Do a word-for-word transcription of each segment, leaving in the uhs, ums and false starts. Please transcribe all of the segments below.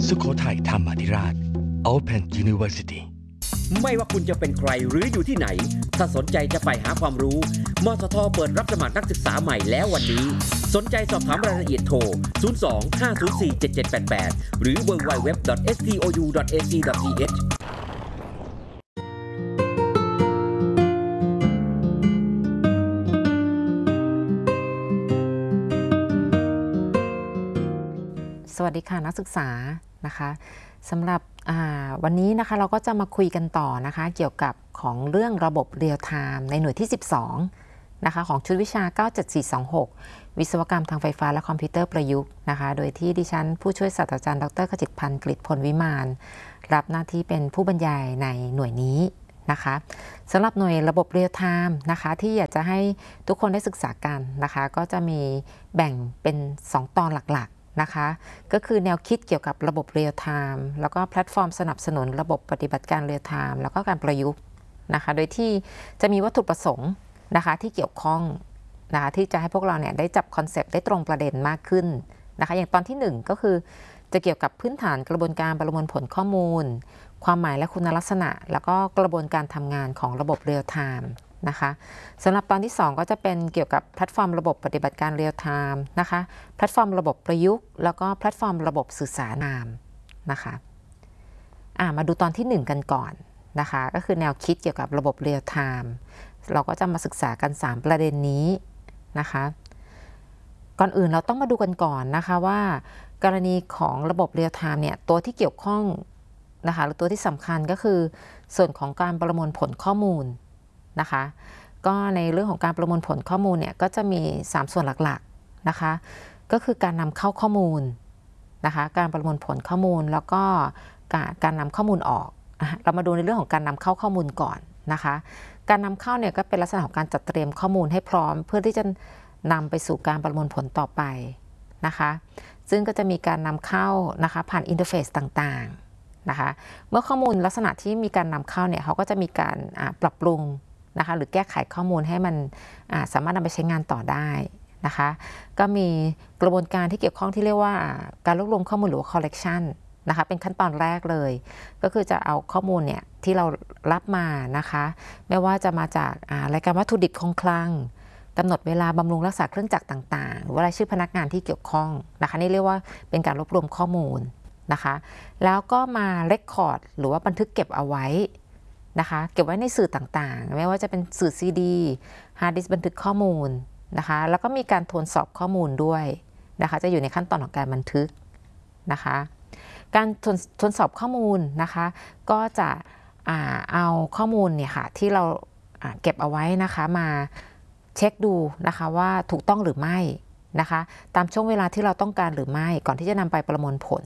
สุโขทัยธรรมาธิราช Open University ไม่ว่าคุณจะเป็นใครหรืออยู่ที่ไหนถ้าสนใจจะไปหาความรู้มสทเปิดรับสมัครนักศึกษาใหม่แล้ววันนี้สนใจสอบถามรายละเอียดโทร ศูนย์ สอง ห้า ศูนย์ สี่ เจ็ด เจ็ด แปด แปด หรือ ดับเบิลยู ดับเบิลยู ดับเบิลยู ดอท เอส ที โอ ยู ดอท เอ ซี ดอท ที เอชสวัสดีค่ะนักศึกษานะคะสำหรับวันนี้นะคะเราก็จะมาคุยกันต่อนะคะเกี่ยวกับของเรื่องระบบเรียลไทม์ในหน่วยที่สิบสองนะคะของชุดวิชาเก้า เจ็ด สี่ สอง หกวิศวกรรมทางไฟฟ้าและคอมพิวเตอร์ประยุกต์นะคะโดยที่ดิฉันผู้ช่วยศาสตราจารย์ดร.ขจิตพันธ์กฤษพลวิมานรับหน้าที่เป็นผู้บรรยายในหน่วยนี้นะคะสำหรับหน่วยระบบเรียลไทม์นะคะที่อยากจะให้ทุกคนได้ศึกษากันนะคะก็จะมีแบ่งเป็นสองตอนหลักนะคะก็คือแนวคิดเกี่ยวกับระบบเรียลไทม์แล้วก็แพลตฟอร์มสนับสนุนระบบปฏิบัติการเรียลไทม์แล้วก็การประยุกต์นะคะโดยที่จะมีวัตถุประสงค์นะคะที่เกี่ยวข้องนะคะที่จะให้พวกเราเนี่ยได้จับคอนเซปต์ได้ตรงประเด็นมากขึ้นนะคะอย่างตอนที่หนึ่งก็คือจะเกี่ยวกับพื้นฐานกระบวนการประมวลผลข้อมูลความหมายและคุณลักษณะแล้วก็กระบวนการทำงานของระบบเรียลไทม์นะคะสำหรับตอนที่สองก็จะเป็นเกี่ยวกับแพลตฟอร์มระบบปฏิบัติการเรียลไทม์นะคะแพลตฟอร์มระบบประยุกต์แล้วก็แพลตฟอร์มระบบสื่อสารนามนะคะอ่ามาดูตอนที่หนึ่งกันก่อนนะคะก็คือแนวคิดเกี่ยวกับระบบเรียลไทม์เราก็จะมาศึกษากันสามประเด็นนี้นะคะก่อนอื่นเราต้องมาดูกันก่อนนะคะว่ากรณีของระบบเรียลไทม์เนี่ยตัวที่เกี่ยวข้องนะคะหรือตัวที่สำคัญก็คือส่วนของการประมวลผลข้อมูลนะคะก็ในเรื่องของการประมวลผลข้อมูลเนี่ยก็จะมีสามส่วนหลักๆนะคะก็คือการนำเข้าข้อมูลนะคะการประมวลผลข้อมูลแล้วก็การการนำข้อมูลออกเรามาดูในเรื่องของการนำเข้าข้อมูลก่อนนะคะการนำเข้าเนี่ยก็เป็นลักษณะของการจัดเตรียมข้อมูลให้พร้อมเพื่อที่จะนำไปสู่การประมวลผลต่อไปนะคะซึ่งก็จะมีการนำเข้านะคะผ่านอินเทอร์เฟซต่างๆนะคะเมื่อข้อมูลลักษณะที่มีการนำเข้าเนี่ยเขาก็จะมีการปรับปรุงนะคะหรือแก้ไขข้อมูลให้มันสามารถนำไปใช้งานต่อได้นะคะก็มีกระบวนการที่เกี่ยวข้องที่เรียกว่าการรวบรวมข้อมูลหรือว่า collection นะคะเป็นขั้นตอนแรกเลยก็คือจะเอาข้อมูลเนี่ยที่เรารับมานะคะไม่ว่าจะมาจากรายการวัตถุดิบคงคลังกำหนดเวลาบำรุงรักษาเครื่องจักรต่างๆหรือว่ารายชื่อพนักงานที่เกี่ยวข้องนะคะนี่เรียกว่าเป็นการรวบรวมข้อมูลนะคะแล้วก็มาเรคคอร์ดหรือว่าบันทึกเก็บเอาไว้นะคะเก็บไว้ในสื่อต่างๆไม่ว่าจะเป็นสื่อ ซี ดี ฮาร์ดดิสก์บันทึกข้อมูลนะคะแล้วก็มีการทวนสอบข้อมูลด้วยนะคะจะอยู่ในขั้นตอนของการบันทึกนะคะการทวนทวนสอบข้อมูลนะคะก็จะเอาข้อมูลเนี่ยค่ะที่เราเก็บเอาไว้นะคะมาเช็คดูนะคะว่าถูกต้องหรือไม่นะคะตามช่วงเวลาที่เราต้องการหรือไม่ก่อนที่จะนำไปประมวลผล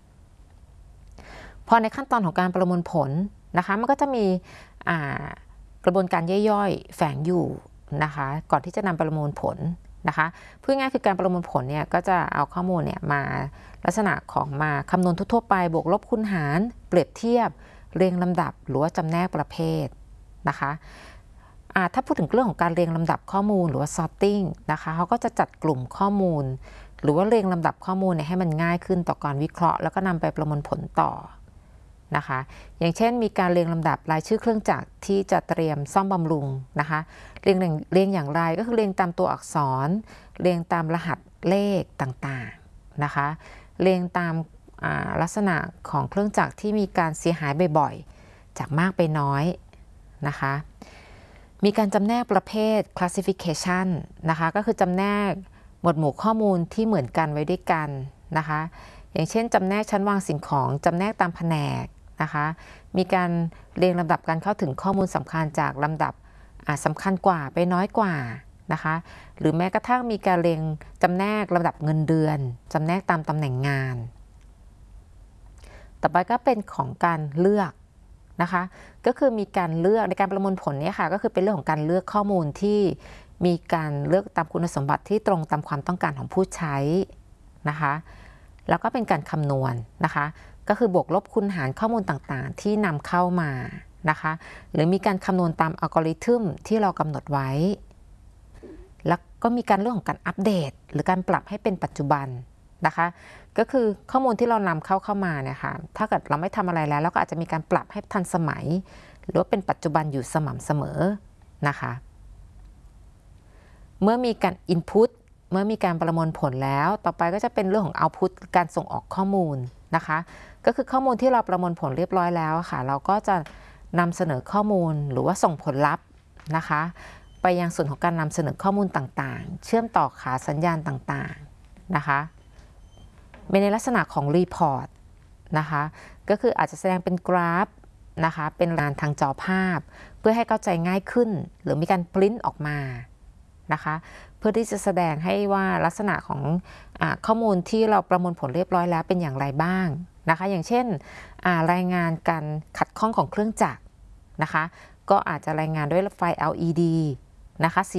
พอในขั้นตอนของการประมวลผลนะคะมันก็จะมีกระบวนการย่อยๆแฝงอยู่นะคะก่อนที่จะนำประมวลผลนะคะพูดง่ายคือการประมวลผลเนี่ยก็จะเอาข้อมูลเนี่ยมาลักษณะของมาคำนวณทั่วๆไปบวกลบคูณหารเปรียบเทียบเรียงลำดับหรือว่าจำแนกประเภทนะคะถ้าพูดถึงเรื่องของการเรียงลำดับข้อมูลหรือว่า sorting นะคะเขาก็จะจัดกลุ่มข้อมูลหรือว่าเรียงลำดับข้อมูลเนี่ยให้มันง่ายขึ้นต่อการวิเคราะห์แล้วก็นำไปประมวลผลต่อนะคะอย่างเช่นมีการเรียงลำดับรายชื่อเครื่องจักรที่จะเตรียมซ่อมบำรุงนะคะเรียงเรียงอย่างไรก็คือเรียงตามตัวอักษรเรียงตามรหัสเลขต่างๆนะคะเรียงตามลักษณะของเครื่องจักรที่มีการเสียหายบ่อยๆจากมากไปน้อยนะคะมีการจำแนกประเภท classification นะคะก็คือจำแนกหมวดหมู่ข้อมูลที่เหมือนกันไว้ด้วยกันนะคะอย่างเช่นจำแนกชั้นวางสิ่งของจำแนกตามแผนกนะคะมีการเรียงลำดับการเข้าถึงข้อมูลสำคัญจากลำดับสำคัญกว่าไปน้อยกว่านะคะหรือแม้กระทั่งมีการเรียงจำแนกลำดับเงินเดือนจำแนกตามตำแหน่งงานต่อไปก็เป็นของการเลือกนะคะก็คือมีการเลือกในการประมวลผลเนี่ยค่ะก็คือเป็นเรื่องของการเลือกข้อมูลที่มีการเลือกตามคุณสมบัติที่ตรงตามความต้องการของผู้ใช้นะคะแล้วก็เป็นการคำนวณนะคะก็คือบวกลบคูณหารข้อมูลต่างๆที่นำเข้ามานะคะหรือมีการคำนวณตามอัลกอริทึมที่เรากำหนดไว้แล้วก็มีการเรื่องของการอัปเดตหรือการปรับให้เป็นปัจจุบันนะคะก็คือข้อมูลที่เรานำเข้าเข้ามาเนี่ยค่ะถ้าเกิดเราไม่ทำอะไรแล้วเราก็อาจจะมีการปรับให้ทันสมัยหรือว่าเป็นปัจจุบันอยู่สม่ำเสมอนะคะเมื่อมีการ input เมื่อมีการประมวลผลแล้วต่อไปก็จะเป็นเรื่องของ output การส่งออกข้อมูลนะคะก็คือข้อมูลที่เราประมวลผลเรียบร้อยแล้วค่ะเราก็จะนำเสนอข้อมูลหรือว่าส่งผลลัพธ์นะคะไปยังส่วนของการนำเสนอข้อมูลต่างๆเชื่อมต่อขาสัญญาณต่างๆนะคะเป็นในลักษณะของรีพอร์ตนะคะก็คืออาจจะแสดงเป็นกราฟนะคะเป็นงานทางจอภาพเพื่อให้เข้าใจง่ายขึ้นหรือมีการปริ้นออกมานะคะเพื่อที่จะแสดงให้ว่าลักษณะของอ่าข้อมูลที่เราประมวลผลเรียบร้อยแล้วเป็นอย่างไรบ้างนะคะอย่างเช่นรายงานการขัดข้องของเครื่องจักรนะคะก็อาจจะรายงานด้วยไฟล์ แอล อี ดี นะคะ